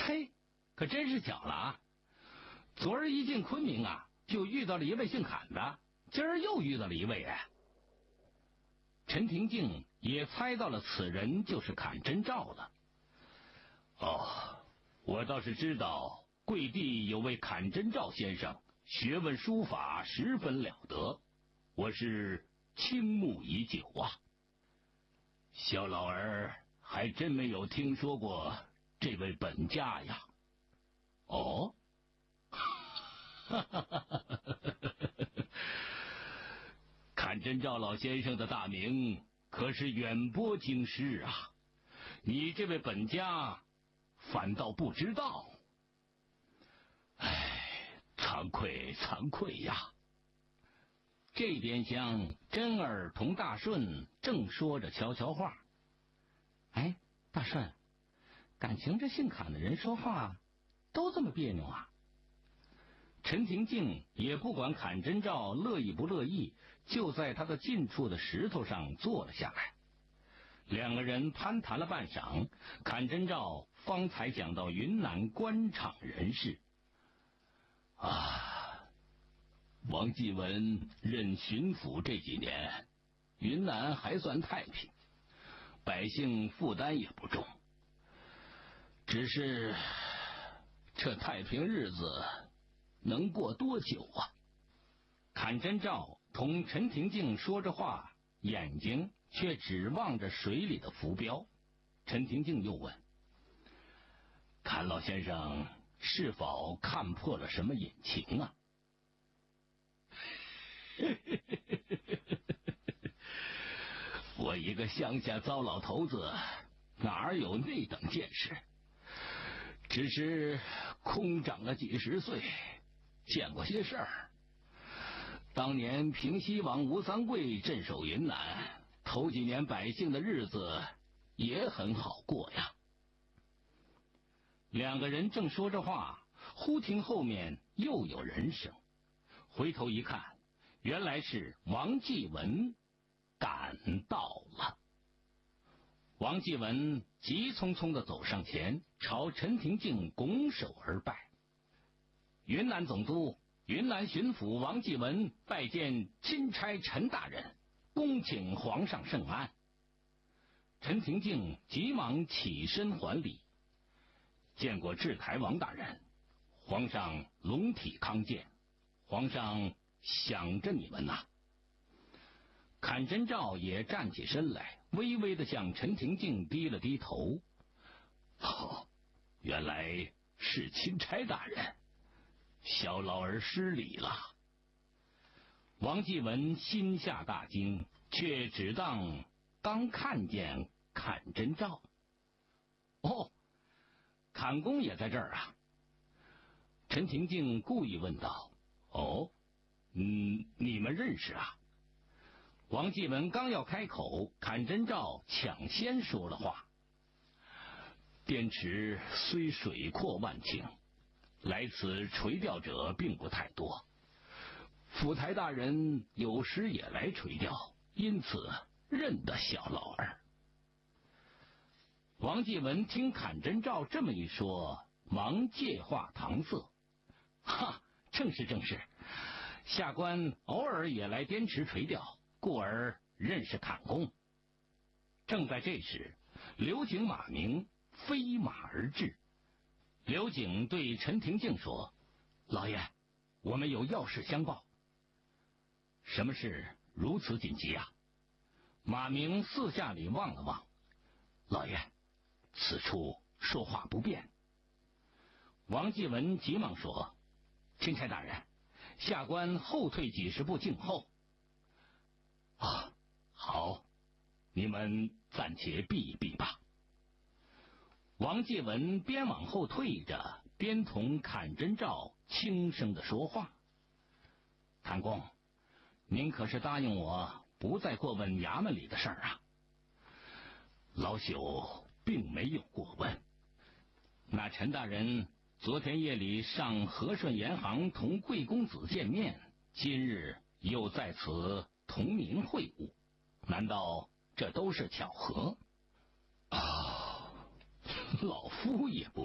嘿，可真是巧了啊！昨儿一进昆明啊，就遇到了一位姓侃的，今儿又遇到了一位哎。陈廷敬也猜到了此人就是侃真照了。哦，我倒是知道贵地有位侃真照先生，学问书法十分了得，我是倾慕已久啊。小老儿还真没有听说过这位本家呀。哦，侃真照老先生的大名可是远播京师啊，你这位本家反倒不知道。唉，惭愧呀。这边厢真儿同大顺正说着悄悄话。哎，大顺，感情这姓侃的人说话都这么别扭啊？陈廷敬也不管侃真照乐意不乐意，就在他的近处的石头上坐了下来。两个人攀谈了半晌，侃真照方才讲到云南官场人事。王继文任巡抚这几年，云南还算太平，百姓负担也不重。只是这太平日子能过多久啊？侃真照同陈廷敬说着话，眼睛却只望着水里的浮标。陈廷敬又问：侃老先生是否看破了什么隐情啊？我一个乡下糟老头子，哪有那等见识？只是空长了几十岁，见过些事儿。当年平西王吴三桂镇守云南，头几年百姓的日子也很好过呀。两个人正说着话，忽听后面又有人声，回头一看，原来是王继文赶到了。王继文急匆匆地走上前，朝陈廷敬拱手而拜。云南总督、云南巡抚王继文拜见钦差陈大人，恭请皇上圣安。陈廷敬急忙起身还礼。见过制台王大人，皇上龙体康健，皇上想着你们呐。侃真照也站起身来，微微地向陈廷敬低了低头。原来是钦差大人，小老儿失礼了。王继文心下大惊，却只当刚看见侃真照。哦，侃公也在这儿啊？陈廷敬故意问道。哦，你们认识啊？王继文刚要开口，侃真照抢先说了话。滇池虽水阔万顷，来此垂钓者并不太多，府台大人有时也来垂钓，因此认得小老儿。王继文听侃真照这么一说，忙借话搪塞。正是，下官偶尔也来滇池垂钓，故而认识侃公。正在这时，刘景马明飞马而至。刘景对陈廷敬说：老爷，我们有要事相报。什么事如此紧急啊？马明四下里望了望。老爷，此处说话不便。王继文急忙说：钦差大人，下官后退几十步静候。好，你们暂且避一避吧。王继文边往后退着，边同侃真照轻声地说话。侃公，您可是答应我不再过问衙门里的事儿啊？老朽并没有过问。那陈大人昨天夜里上和顺盐行同贵公子见面，今日又在此同您会晤，难道这都是巧合？老夫也不